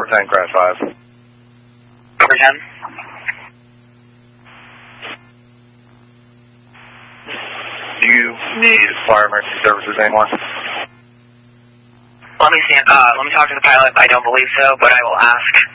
10, crash 5. Over 10. Do you need fire emergency services anymore? Let me talk to the pilot. I don't believe so, but I will ask.